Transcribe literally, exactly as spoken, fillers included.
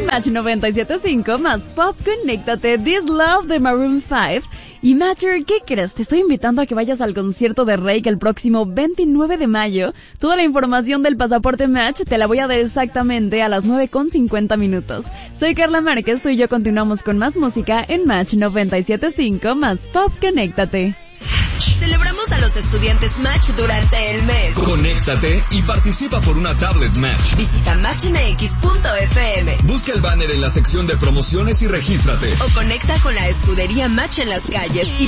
Match noventa y siete punto cinco más Pop, conéctate, This Love de Maroon five. Y Matcher, ¿qué crees? Te estoy invitando a que vayas al concierto de Reik el próximo veintinueve de mayo. Toda la información del pasaporte Match te la voy a dar exactamente a las nueve con cincuenta minutos. Soy Carla Márquez, tú y yo continuamos con más música en Match noventa y siete punto cinco más Pop, conéctate. Celebramos a los estudiantes Match durante el mes. Conéctate y participa por una tablet Match. Visita match m x punto f m. Busca el banner en la sección de promociones y regístrate. O conecta con la escudería Match en las calles y